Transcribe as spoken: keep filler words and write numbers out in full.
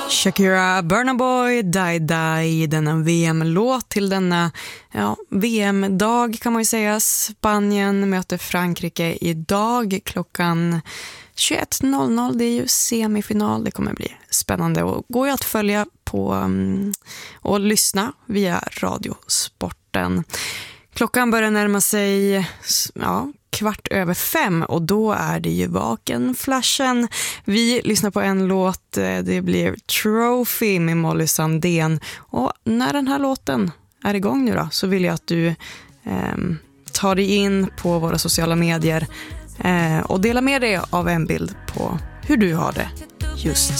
Shakira, Burna Boy, Die Die, denna V M-låt till denna ja, V M-dag kan man ju säga. Spanien möter Frankrike idag klockan tjugoett noll noll. Det är ju semifinal, det kommer bli spännande och går ju att följa på um, och lyssna via Radiosporten. Klockan börjar närma sig ja, kvart över fem och då är det ju Vakenflashen. Vi lyssnar på en låt, det blir Trophy med Molly Sandén. Och när den här låten är igång nu då så vill jag att du eh, tar dig in på våra sociala medier eh, och delar med dig av en bild på hur du har det just